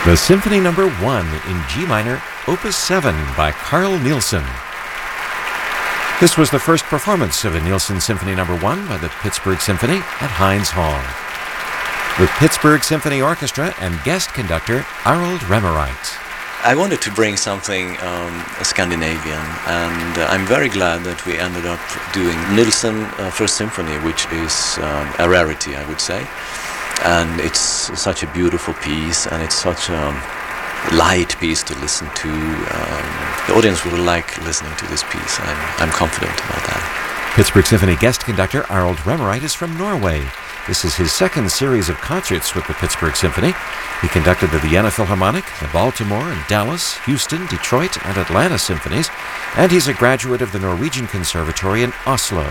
The Symphony No. 1 in G minor, Opus 7 by Carl Nielsen. This was the first performance of a Nielsen Symphony No. 1 by the Pittsburgh Symphony at Heinz Hall, with Pittsburgh Symphony Orchestra and guest conductor Harold Remmereit. I wanted to bring something Scandinavian, and I'm very glad that we ended up doing Nielsen First Symphony, which is a rarity, I would say. And it's such a beautiful piece, and it's such a light piece to listen to. The audience will like listening to this piece. I'm confident about that. Pittsburgh Symphony guest conductor Harold Remmereit is from Norway. This is his second series of concerts with the Pittsburgh Symphony. He conducted the Vienna Philharmonic, the Baltimore and Dallas, Houston, Detroit, and Atlanta symphonies, and he's a graduate of the Norwegian Conservatory in Oslo.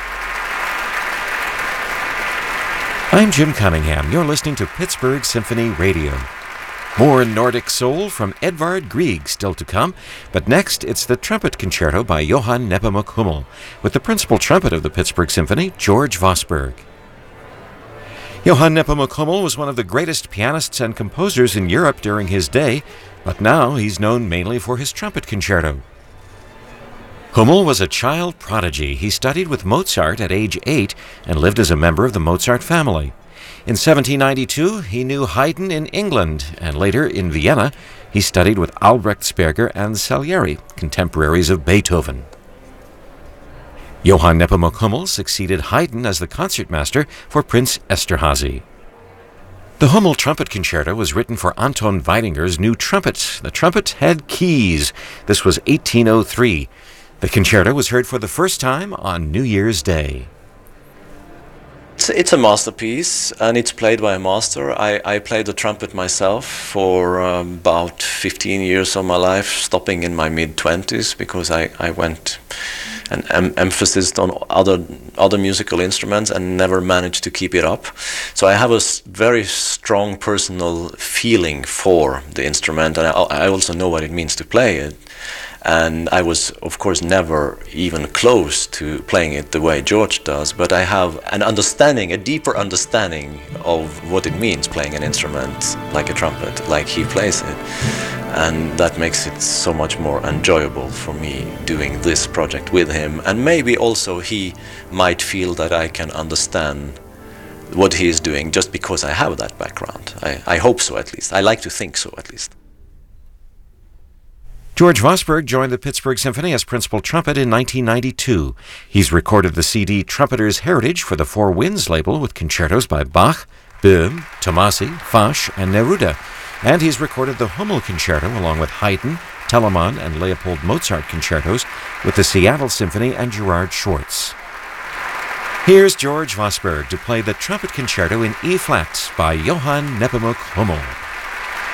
I'm Jim Cunningham. You're listening to Pittsburgh Symphony Radio. More Nordic soul from Edvard Grieg still to come, but next it's the Trumpet Concerto by Johann Nepomuk Hummel, with the principal trumpet of the Pittsburgh Symphony, George Vosburgh. Johann Nepomuk Hummel was one of the greatest pianists and composers in Europe during his day, but now he's known mainly for his trumpet concerto. Hummel was a child prodigy. He studied with Mozart at age 8 and lived as a member of the Mozart family. In 1792, he knew Haydn in England, and later in Vienna, he studied with Albrechtsberger and Salieri, contemporaries of Beethoven. Johann Nepomuk Hummel succeeded Haydn as the concertmaster for Prince Esterhazy. The Hummel Trumpet Concerto was written for Anton Weidinger's new trumpet. The trumpet had keys. This was 1803. The concerto was heard for the first time on New Year's Day. It's a masterpiece, and it's played by a master. I played the trumpet myself for about 15 years of my life, stopping in my mid-20s because I went and emphasized on other musical instruments and never managed to keep it up. So I have a very strong personal feeling for the instrument, and I also know what it means to play it. And I was, of course, never even close to playing it the way George does, but I have an understanding, a deeper understanding of what it means playing an instrument like a trumpet, like he plays it. And that makes it so much more enjoyable for me doing this project with him. And maybe also he might feel that I can understand what he is doing just because I have that background. I hope so, at least. I like to think so, at least. George Vosburgh joined the Pittsburgh Symphony as principal trumpet in 1992. He's recorded the CD Trumpeter's Heritage for the Four Winds label with concertos by Bach, Böhm, Tomasi, Fasch, and Neruda. And he's recorded the Hummel Concerto along with Haydn, Telemann, and Leopold Mozart concertos with the Seattle Symphony and Gerard Schwartz. Here's George Vosburgh to play the Trumpet Concerto in E-flat by Johann Nepomuk Hummel.